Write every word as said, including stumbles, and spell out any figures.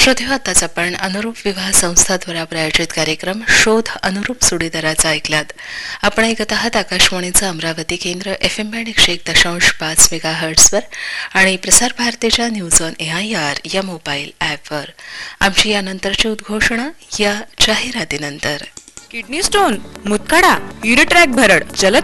श्रोतेहो, आताच आपण अनुरूप विवाह संस्थाद्वारा प्रायोजित कार्यक्रम शोध अनुरूप जोडीदाराचा ऐकलात. आपण ऐकत आहात आकाशवाणीचं अमरावती केंद्र एफ एम बँड एकशे एक दशांश पाच मेगा हर्ट्सवर आणि प्रसार भारतीच्या news on A I R या मोबाईल ॲपवर. आमची यानंतरची उद्घोषणा या जाहिरातीनंतर. किडनी स्टोन, मुतखडा, युरिट्रॅक भरड, जलद